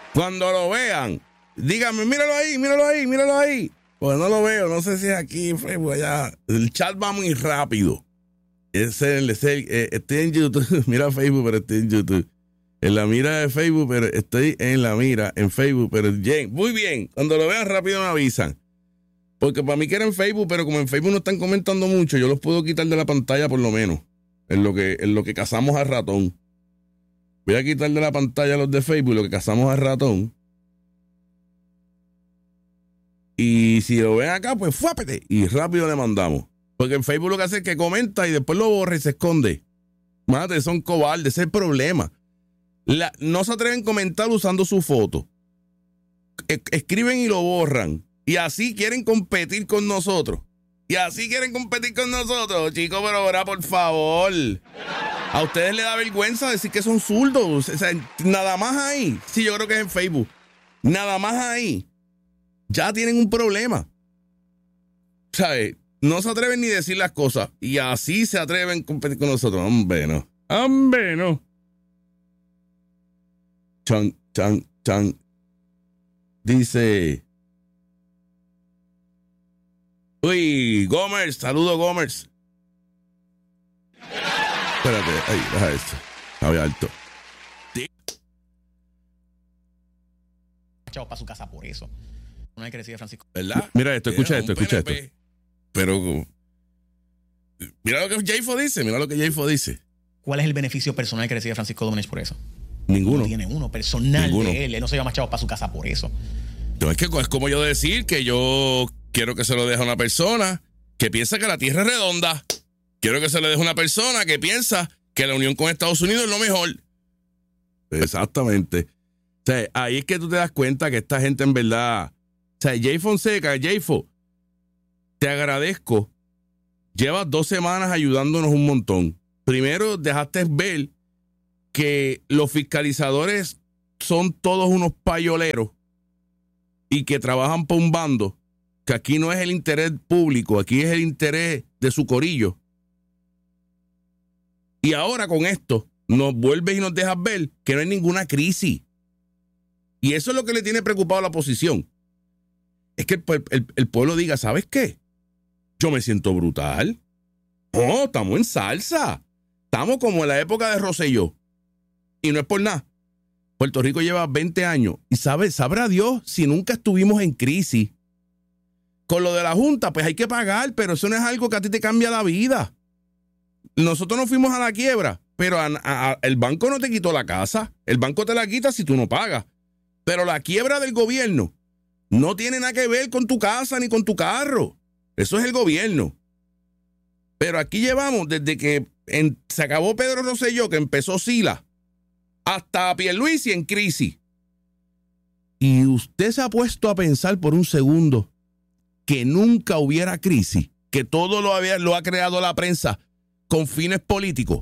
Cuando lo vean, díganme, míralo ahí, míralo ahí, míralo ahí. Pues no lo veo, no sé si es aquí en Facebook, allá. El chat va muy rápido. Estoy en YouTube, mira Facebook, pero estoy en YouTube. En la mira de Facebook, pero estoy en la mira en Facebook, pero muy bien. Cuando lo vean rápido me avisan. Porque para mí que era en Facebook, pero como en Facebook no están comentando mucho, yo los puedo quitar de la pantalla por lo menos. En lo que cazamos al ratón. Voy a quitar de la pantalla los de Facebook, lo que cazamos al ratón. Y si lo ven acá, pues fuápete. Y rápido le mandamos. Porque en Facebook lo que hace es que comenta y después lo borra y se esconde. Mate, son cobardes, ese es el problema. No se atreven a comentar usando su foto. Escriben y lo borran. Y así quieren competir con nosotros. Chicos, pero ahora, por favor. A ustedes les da vergüenza decir que son zurdos. O sea, nada más ahí. Sí, yo creo que es en Facebook. Nada más ahí. Ya tienen un problema. ¿Sabes? No se atreven ni a decir las cosas. Y así se atreven a competir con nosotros. Hombre, no. Chan. Dice... Uy, Gomers. Saludo, Gomers. Espérate. Ahí, deja esto. Está alto. Chao para su casa por eso. No hay que decir Francisco. ¿Verdad? Mira esto, escucha esto. Pero mira lo que Jayfo dice. ¿Cuál es el beneficio personal que recibe Francisco Domenech por eso? Ninguno. No tiene uno personal de él. Él no se llama chavo para su casa por eso. No, es que es como yo decir que yo quiero que se lo deje a una persona que piensa que la tierra es redonda. Quiero que se le deje a una persona que piensa que la unión con Estados Unidos es lo mejor. Exactamente. O sea, ahí es que tú te das cuenta que esta gente en verdad... O sea, Jay Fonseca, Jayfo, te agradezco. Llevas 2 semanas ayudándonos un montón. Primero, dejaste ver que los fiscalizadores son todos unos payoleros y que trabajan por un bando, que aquí no es el interés público, aquí es el interés de su corillo. Y ahora con esto nos vuelves y nos dejas ver que no hay ninguna crisis. Y eso es lo que le tiene preocupado a la oposición. Es que el pueblo diga, ¿sabes qué? Yo me siento brutal. No, estamos en salsa. Estamos como en la época de Rosselló. Y no es por nada. Puerto Rico lleva 20 años. Y sabrá Dios si nunca estuvimos en crisis. Con lo de la Junta, pues hay que pagar, pero eso no es algo que a ti te cambia la vida. Nosotros no fuimos a la quiebra, pero el banco no te quitó la casa. El banco te la quita si tú no pagas. Pero la quiebra del gobierno no tiene nada que ver con tu casa ni con tu carro. Eso es el gobierno. Pero aquí llevamos desde que se acabó Pedro Rosselló, que empezó Sila, hasta Pierluisi en crisis. Y usted se ha puesto a pensar por un segundo que nunca hubiera crisis, que todo lo ha creado la prensa con fines políticos.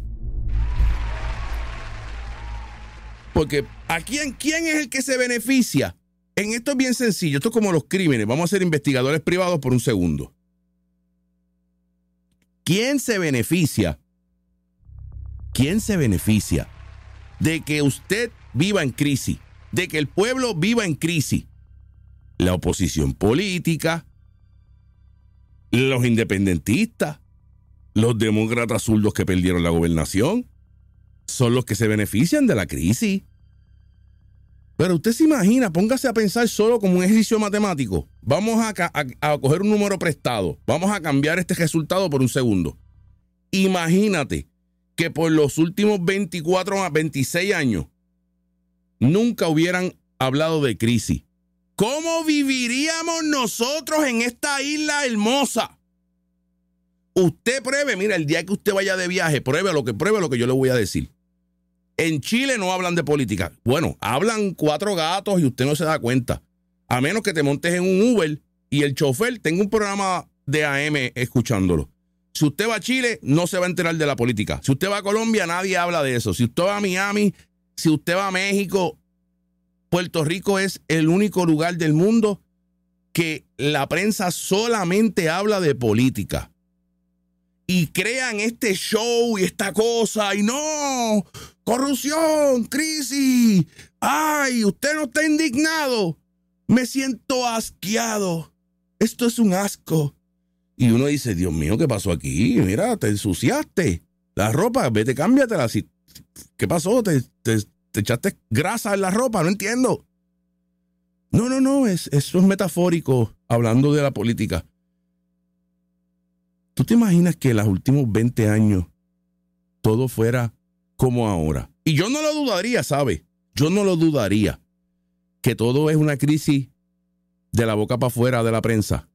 Porque ¿quién es el que se beneficia? En esto es bien sencillo, esto es como los crímenes. Vamos a ser investigadores privados por un segundo. ¿Quién se beneficia? ¿Quién se beneficia de que usted viva en crisis? De que el pueblo viva en crisis. La oposición política, los independentistas, los demócratas zurdos que perdieron la gobernación, son los que se benefician de la crisis. Pero usted se imagina, póngase a pensar solo como un ejercicio matemático. Vamos a coger un número prestado. Vamos a cambiar este resultado por un segundo. Imagínate que por los últimos 24 a 26 años nunca hubieran hablado de crisis. ¿Cómo viviríamos nosotros en esta isla hermosa? Usted pruebe, mira, el día que usted vaya de viaje, pruebe lo que yo le voy a decir. En Chile no hablan de política. Bueno, hablan 4 gatos y usted no se da cuenta. A menos que te montes en un Uber y el chofer tenga un programa de AM escuchándolo. Si usted va a Chile, no se va a enterar de la política. Si usted va a Colombia, nadie habla de eso. Si usted va a Miami, si usted va a México, Puerto Rico es el único lugar del mundo que la prensa solamente habla de política. y crean este show y esta cosa, y no, corrupción, crisis, ay, usted no está indignado, me siento asqueado, esto es un asco. Y uno dice, Dios mío, ¿qué pasó aquí? Mira, te ensuciaste la ropa, vete, cámbiatela. ¿Qué pasó? ¿Te echaste grasa en la ropa? No entiendo. No, eso es metafórico, hablando de la política. ¿Tú te imaginas que en los últimos 20 años todo fuera como ahora? Y yo no lo dudaría, ¿sabes? Yo no lo dudaría que todo es una crisis de la boca para afuera de la prensa.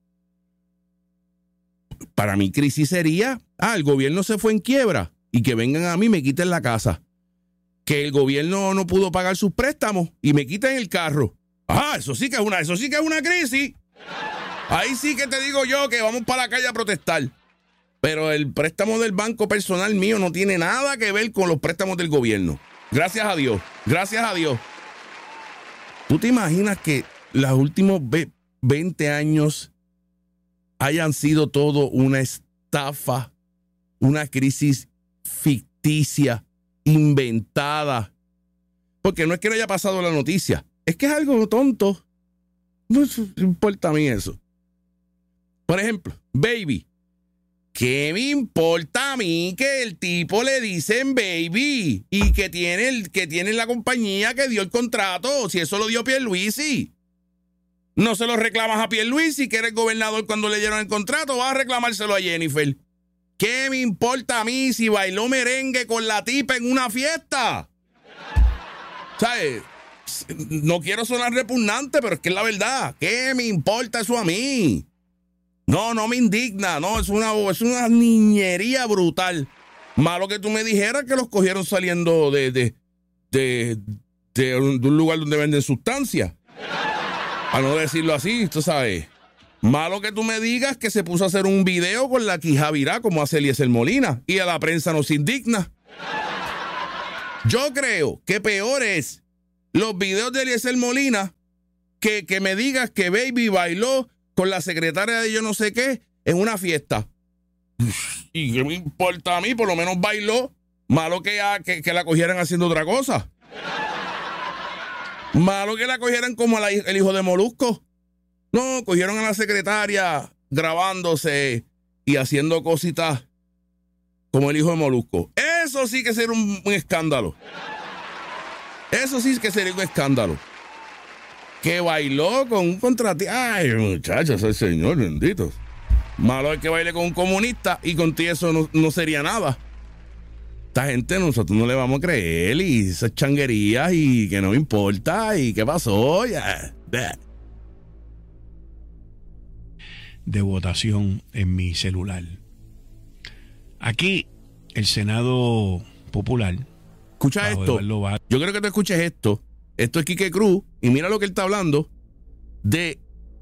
Para mí crisis sería, el gobierno se fue en quiebra y que vengan a mí y me quiten la casa. Que el gobierno no pudo pagar sus préstamos y me quiten el carro. Eso sí que es una crisis. Ahí sí que te digo yo que vamos para la calle a protestar. Pero el préstamo del banco personal mío no tiene nada que ver con los préstamos del gobierno. Gracias a Dios. Gracias a Dios. ¿Tú te imaginas que los últimos 20 años hayan sido todo una estafa, una crisis ficticia, inventada? Porque no es que no haya pasado la noticia, es que es algo tonto. No importa a mí eso. Por ejemplo, Baby. ¿Qué me importa a mí que el tipo le dicen Baby y que tiene la compañía que dio el contrato? Si eso lo dio Pierluisi. No se lo reclamas a Pierluisi, que era el gobernador cuando le dieron el contrato, vas a reclamárselo a Jennifer. ¿Qué me importa a mí si bailó merengue con la tipa en una fiesta? ¿Sabes? No quiero sonar repugnante, pero es que es la verdad. ¿Qué me importa eso a mí? No me indigna. No, es una niñería brutal. Malo que tú me dijeras que los cogieron saliendo de un lugar donde venden sustancias. A no decirlo así, tú sabes. Malo que tú me digas que se puso a hacer un video con la quija virá como hace Eliezer Molina y a la prensa no se indigna. Yo creo que peor es los videos de Eliezer Molina que me digas que Baby bailó con la secretaria de yo no sé qué en una fiesta. ¿Y qué me importa a mí? Por lo menos bailó. Malo que la cogieran haciendo otra cosa. Malo que la cogieran como el hijo de Molusco. No, cogieron a la secretaria grabándose y haciendo cositas como el hijo de Molusco. Eso sí que sería un escándalo. Eso sí que sería un escándalo. Que bailó con un contratista. Ay, muchachos, el señor bendito. Malo es que baile con un comunista y contigo eso no sería nada. Esta gente nosotros no le vamos a creer y esas changuerías y que no me importa y qué pasó. Ya. De votación en mi celular. Aquí el Senado Popular. Escucha esto. Yo creo que tú escuches esto. Esto es Quique Cruz y mira lo que él está hablando de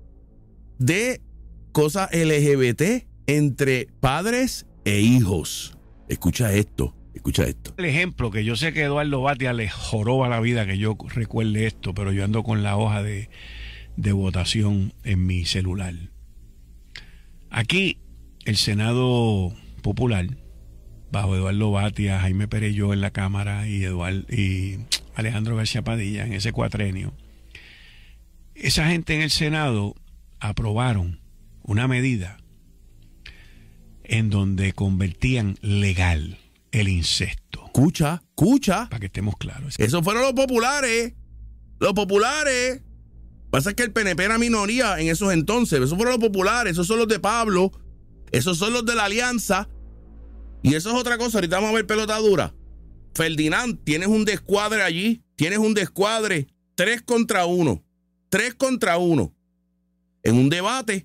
cosas LGBT entre padres e hijos. Escucha esto. El ejemplo que yo sé que Eduardo Batia le joroba la vida que yo recuerde esto, pero yo ando con la hoja de votación en mi celular. Aquí el Senado Popular, bajo Eduardo Batia, Jaime Perelló en la Cámara y Alejandro García Padilla en ese cuatrenio, esa gente en el Senado aprobaron una medida en donde convertían legal el incesto. Escucha. Para que estemos claros. Esos fueron los populares. Los populares. Pasa que el PNP era minoría en esos entonces. Esos fueron los populares. Esos son los de Pablo. Esos son los de la Alianza. Y eso es otra cosa. Ahorita vamos a ver pelota dura. Ferdinand, tienes un descuadre allí. Tienes un descuadre. 3 contra 1. 3 contra 1. En un debate.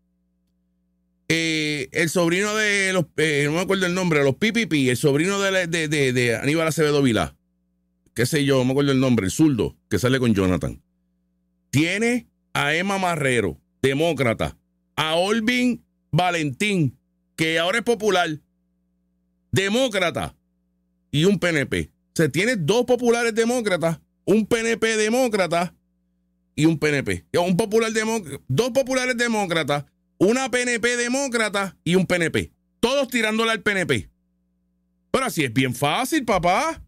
El sobrino de los, no me acuerdo el nombre, los PPP, el sobrino de Aníbal Acevedo Vilá, qué sé yo, no me acuerdo el nombre, el zurdo, que sale con Jonathan. Tiene a Emma Marrero, demócrata, a Olvin Valentín, que ahora es popular, demócrata, y un PNP. O sea, tiene 2 populares demócratas, un PNP demócrata y un PNP. Un popular 2 populares demócratas, una PNP demócrata y un PNP. todos tirándole al PNP. Pero así es bien fácil, papá.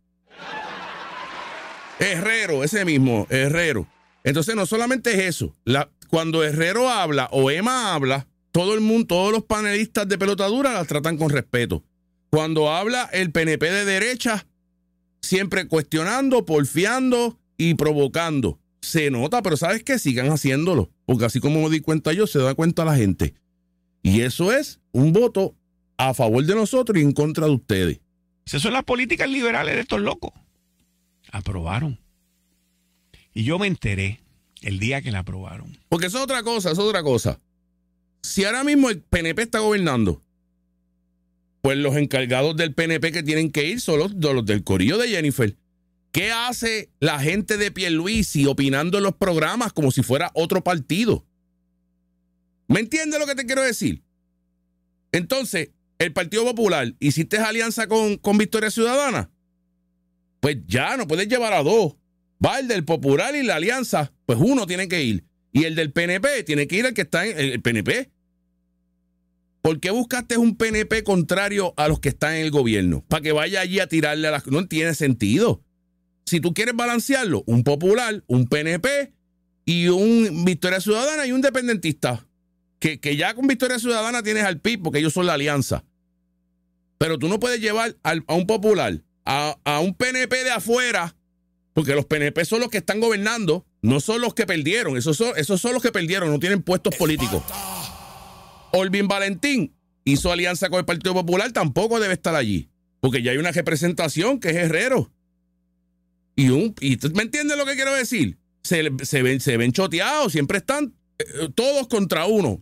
Herrero, ese mismo, Herrero. Entonces no solamente es eso. Cuando Herrero habla o Emma habla, todo el mundo, todos los panelistas de pelota dura las tratan con respeto. Cuando habla el PNP de derecha, siempre cuestionando, porfiando y provocando. Se nota, pero ¿sabes qué? Sigan haciéndolo. Porque así como me di cuenta yo, se da cuenta la gente. Y eso es un voto a favor de nosotros y en contra de ustedes. Esas son las políticas liberales de estos locos. Aprobaron. Y yo me enteré el día que la aprobaron. Porque eso es otra cosa, Si ahora mismo el PNP está gobernando, pues los encargados del PNP que tienen que ir son los del corillo de Jennifer. ¿Qué hace la gente de Pierluisi opinando en los programas como si fuera otro partido? ¿Me entiendes lo que te quiero decir? Entonces, el Partido Popular, ¿hiciste alianza con Victoria Ciudadana? Pues ya no puedes llevar a dos. Va el del Popular y la alianza, pues uno tiene que ir. Y el del PNP tiene que ir el que está en el PNP. ¿Por qué buscaste un PNP contrario a los que están en el gobierno? Para que vaya allí a tirarle a las... No tiene sentido. Si tú quieres balancearlo, un Popular, un PNP y un Victoria Ciudadana y un independentista. Que ya con Victoria Ciudadana tienes al PIB porque ellos son la alianza. Pero tú no puedes llevar a un Popular, a un PNP de afuera, porque los PNP son los que están gobernando, no son los que perdieron. Esos son los que perdieron, no tienen puestos políticos. Olvin Valentín hizo alianza con el Partido Popular, tampoco debe estar allí, porque ya hay una representación que es Herrero. Y ¿me entiendes lo que quiero decir? Se ven choteados, siempre están todos contra uno.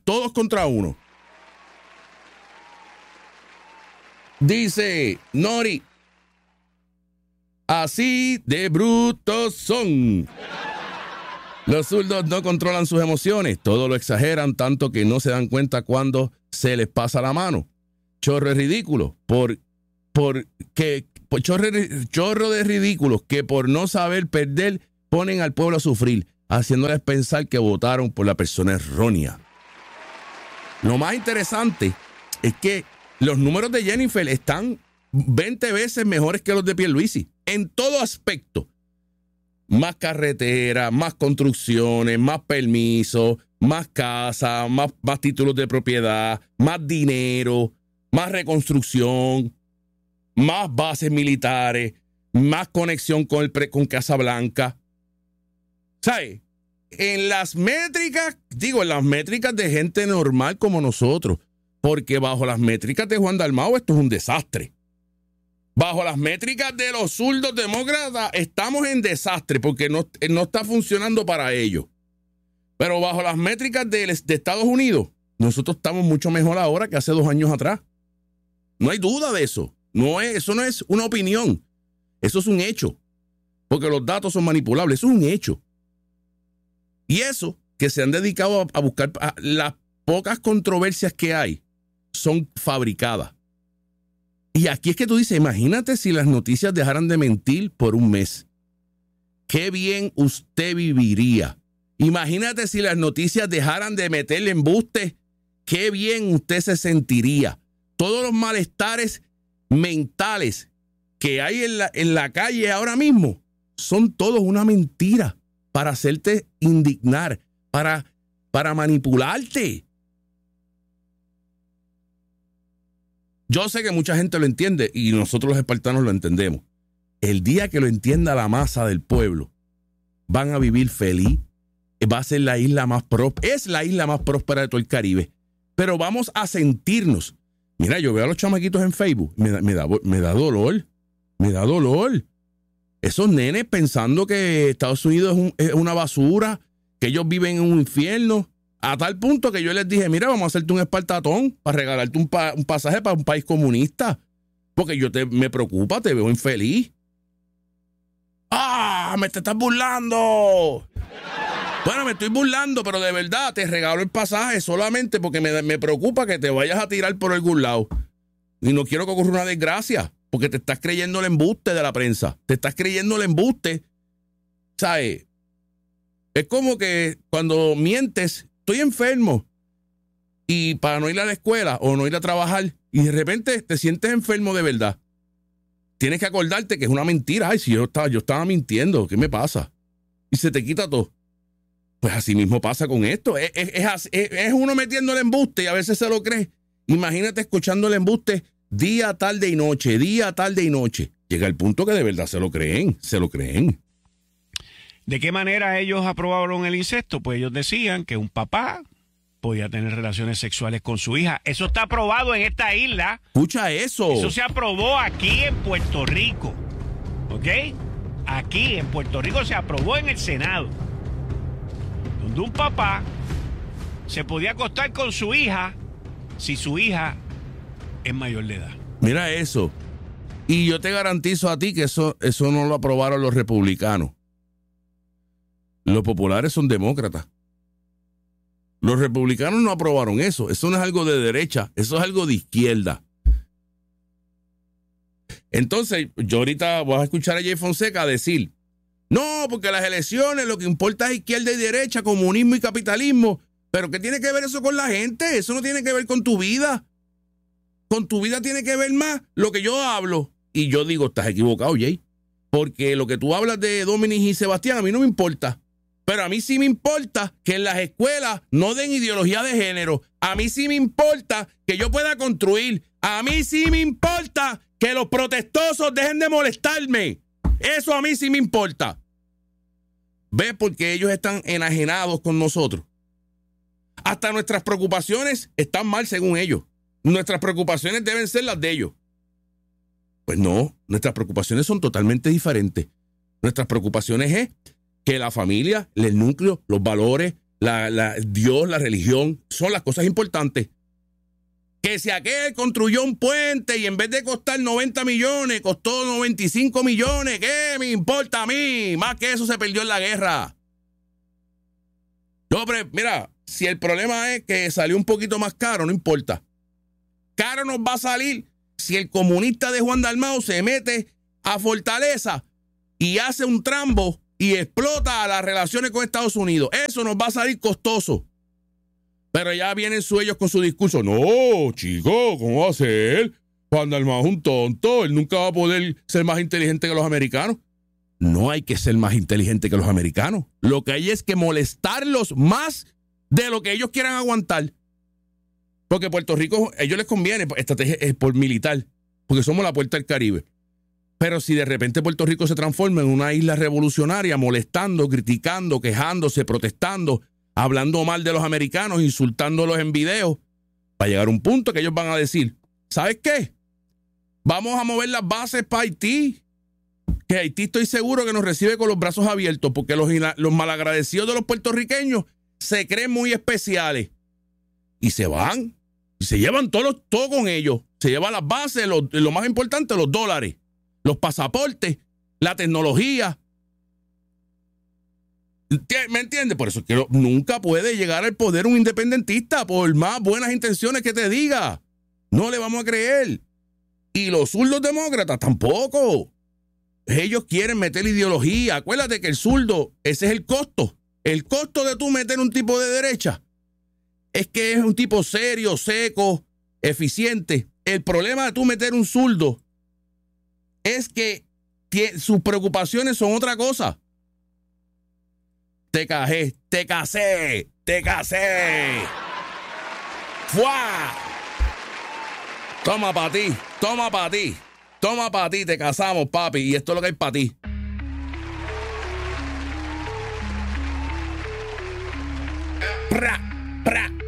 Dice Nori, así de brutos son. Los zurdos no controlan sus emociones, todo lo exageran tanto que no se dan cuenta cuando se les pasa la mano. Chorro es ridículo, chorro de ridículos que por no saber perder ponen al pueblo a sufrir, haciéndoles pensar que votaron por la persona errónea. Lo más interesante es que los números de Jennifer están 20 veces mejores que los de Pierluisi, en todo aspecto. Más carreteras, más construcciones, más permisos, más casas, más títulos de propiedad, más dinero, más reconstrucción, más bases militares, más conexión con Casablanca. ¿Sabes? En las métricas de gente normal como nosotros, porque bajo las métricas de Juan Dalmau esto es un desastre. Bajo las métricas de los zurdos demócratas estamos en desastre porque no está funcionando para ellos. Pero bajo las métricas de Estados Unidos, nosotros estamos mucho mejor ahora que hace 2 años atrás. No hay duda de eso. Eso no es una opinión. Eso es un hecho. Porque los datos son manipulables. Eso es un hecho. Y eso, que se han dedicado a buscar, las pocas controversias que hay son fabricadas. Y aquí es que tú dices, imagínate si las noticias dejaran de mentir por un mes. Qué bien usted viviría. Imagínate si las noticias dejaran de meterle embuste. Qué bien usted se sentiría. Todos los malestares mentales que hay en la calle ahora mismo son todos una mentira para hacerte indignar, para manipularte. Yo sé que mucha gente lo entiende y nosotros los espartanos lo entendemos. El día que lo entienda la masa del pueblo, van a vivir feliz. Va a ser la isla más próspera. Es la isla más próspera de todo el Caribe. Pero vamos a sentirnos. Mira, yo veo a los chamaquitos en Facebook. Me da dolor. Me da dolor. Esos nenes pensando que Estados Unidos es una basura, que ellos viven en un infierno. A tal punto que yo les dije, mira, vamos a hacerte un espartatón para regalarte un pasaje para un país comunista. Porque me preocupa, te veo infeliz. ¡Ah! ¡Me te estás burlando! Bueno, me estoy burlando, pero de verdad te regalo el pasaje solamente porque me preocupa que te vayas a tirar por algún lado. Y no quiero que ocurra una desgracia, porque te estás creyendo el embuste de la prensa. Te estás creyendo el embuste. ¿Sabes? Es como que cuando mientes, estoy enfermo, y para no ir a la escuela o no ir a trabajar, y de repente te sientes enfermo de verdad. Tienes que acordarte que es una mentira. Ay, si yo estaba mintiendo, ¿qué me pasa? Y se te quita todo. Pues así mismo pasa con esto. Es uno metiendo el embuste y a veces se lo cree. Imagínate escuchando el embuste día, tarde y noche, día, tarde y noche. Llega el punto que de verdad se lo creen. ¿De qué manera ellos aprobaron el incesto? Pues ellos decían que un papá podía tener relaciones sexuales con su hija. Eso está aprobado en esta isla. Escucha eso. Eso se aprobó aquí en Puerto Rico. ¿Ok? Aquí en Puerto Rico se aprobó en el Senado. Donde un papá se podía acostar con su hija si su hija es mayor de edad. Mira eso. Y yo te garantizo a ti que eso no lo aprobaron los republicanos. Los populares son demócratas. Los republicanos no aprobaron eso. Eso no es algo de derecha, eso es algo de izquierda. Entonces, yo ahorita voy a escuchar a Jay Fonseca decir, no, porque las elecciones lo que importa es izquierda y derecha, comunismo y capitalismo. Pero ¿qué tiene que ver eso con la gente? Eso no tiene que ver con tu vida. Con tu vida tiene que ver más lo que yo hablo. Y yo digo, estás equivocado, Jay. Porque lo que tú hablas de Dominic y Sebastián a mí no me importa. Pero a mí sí me importa que en las escuelas no den ideología de género. A mí sí me importa que yo pueda construir. A mí sí me importa que los protestosos dejen de molestarme. Eso a mí sí me importa. ¿Ves? Porque ellos están enajenados con nosotros. Hasta nuestras preocupaciones están mal según ellos. Nuestras preocupaciones deben ser las de ellos. Pues no, nuestras preocupaciones son totalmente diferentes. Nuestras preocupaciones es que la familia, el núcleo, los valores, Dios, la religión, son las cosas importantes. Que si aquel construyó un puente y en vez de costar 90 millones, costó 95 millones, ¿qué me importa a mí? Más que eso se perdió en la guerra. No, pero mira, si el problema es que salió un poquito más caro, no importa. Caro nos va a salir si el comunista de Juan Dalmau se mete a Fortaleza y hace un trambo y explota las relaciones con Estados Unidos. Eso nos va a salir costoso. Pero ya vienen ellos con su discurso. No, chico, ¿cómo va a ser? Juan Dalmau es un tonto. Él nunca va a poder ser más inteligente que los americanos. No hay que ser más inteligente que los americanos. Lo que hay es que molestarlos más de lo que ellos quieran aguantar. Porque Puerto Rico, a ellos les conviene, estrategia es por militar, porque somos la puerta del Caribe. Pero si de repente Puerto Rico se transforma en una isla revolucionaria, molestando, criticando, quejándose, protestando, hablando mal de los americanos, insultándolos en video, va a llegar un punto que ellos van a decir, ¿sabes qué? Vamos a mover las bases para Haití. Que Haití estoy seguro que nos recibe con los brazos abiertos, porque los malagradecidos de los puertorriqueños se creen muy especiales. Y se van. Y se llevan todo con ellos. Se llevan las bases, lo más importante, los dólares, los pasaportes, la tecnología. ¿Me entiendes? Por eso es que nunca puede llegar al poder un independentista, por más buenas intenciones que te diga. No le vamos a creer. Y los zurdos demócratas tampoco. Ellos quieren meter ideología. Acuérdate que el zurdo, ese es el costo. El costo de tú meter un tipo de derecha es que es un tipo serio, seco, eficiente. El problema de tú meter un zurdo es que sus preocupaciones son otra cosa. Te casé. ¡Fua! Toma para ti, te casamos, papi, y esto es lo que hay para ti. Pra.